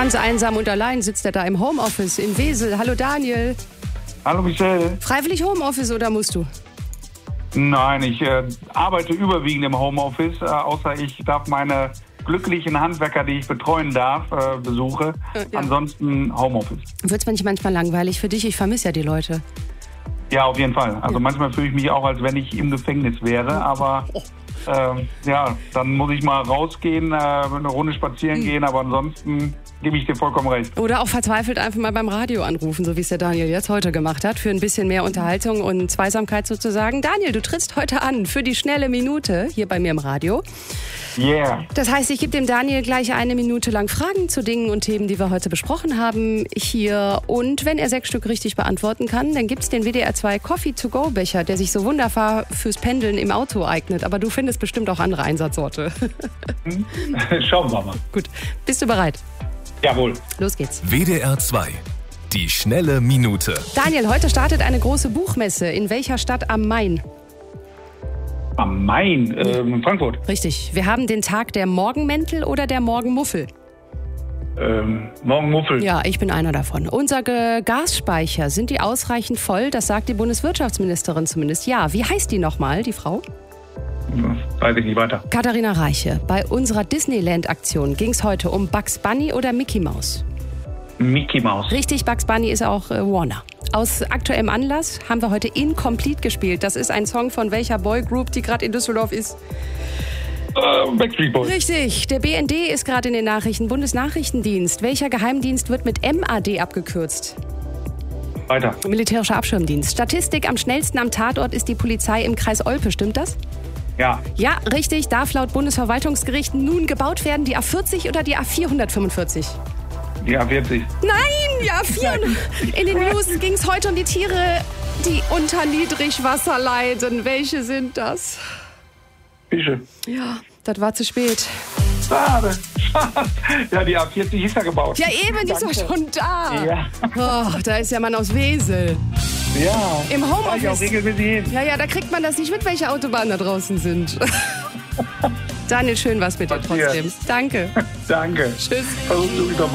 Ganz einsam und allein sitzt er da im Homeoffice in Wesel. Hallo Daniel. Hallo Michelle. Freiwillig Homeoffice oder musst du? Nein, ich arbeite überwiegend im Homeoffice, außer ich darf meine glücklichen Handwerker, die ich betreuen darf, besuche. Ja. Ansonsten Homeoffice. Wird's mir nicht manchmal langweilig für dich? Ich vermisse ja die Leute. Ja, auf jeden Fall. Also manchmal fühle ich mich auch, als wenn ich im Gefängnis wäre, aber dann muss ich mal rausgehen, eine Runde spazieren gehen, aber ansonsten gebe ich dir vollkommen recht. Oder auch verzweifelt einfach mal beim Radio anrufen, so wie es der Daniel jetzt heute gemacht hat, für ein bisschen mehr Unterhaltung und Zweisamkeit sozusagen. Daniel, du trittst heute an für die schnelle Minute hier bei mir im Radio. Yeah. Das heißt, ich gebe dem Daniel gleich 1 Minute lang Fragen zu Dingen und Themen, die wir heute besprochen haben hier. Und wenn er 6 Stück richtig beantworten kann, dann gibt es den WDR 2 Coffee-to-go-Becher, der sich so wunderbar fürs Pendeln im Auto eignet. Aber du findest bestimmt auch andere Einsatzorte. Schauen wir mal. Gut, bist du bereit? Jawohl. Los geht's. WDR 2, die schnelle Minute. Daniel, heute startet eine große Buchmesse. In welcher Stadt am Main? Am Main, in Frankfurt. Richtig. Wir haben den Tag der Morgenmäntel oder der Morgenmuffel. Morgenmuffel. Ja, ich bin einer davon. Unsere Gasspeicher, sind die ausreichend voll? Das sagt die Bundeswirtschaftsministerin zumindest. Ja, wie heißt die nochmal, die Frau? Weiß ich nicht weiter. Katharina Reiche. Bei unserer Disneyland-Aktion ging es heute um Bugs Bunny oder Mickey Mouse? Mickey Mouse. Richtig, Bugs Bunny ist auch Warner. Aus aktuellem Anlass haben wir heute Incomplete gespielt. Das ist ein Song von welcher Boygroup, die gerade in Düsseldorf ist? Backstreet Boys. Richtig, der BND ist gerade in den Nachrichten. Bundesnachrichtendienst. Welcher Geheimdienst wird mit MAD abgekürzt? Weiter. Militärischer Abschirmdienst. Statistik: am schnellsten am Tatort ist die Polizei im Kreis Olpe. Stimmt das? Ja. Ja, richtig. Darf laut Bundesverwaltungsgericht nun gebaut werden die A40 oder die A445? Die A40. Nein, die A400. In den News ging es heute um die Tiere, die unter Niedrigwasser leiden. Welche sind das? Fische. Ja, das war zu spät. Schade. Ja, die A40 ist ja gebaut. Ja, eben, die ist doch schon da. Ja. Oh, da ist ja Mann aus Wesel. Ja. Im Fahr ich auch Homeoffice. regelmäßig hin. Ja, da kriegt man das nicht mit, welche Autobahnen da draußen sind. Daniel, schön was mit dir trotzdem. Danke. Danke. Tschüss. Versuchst du wieder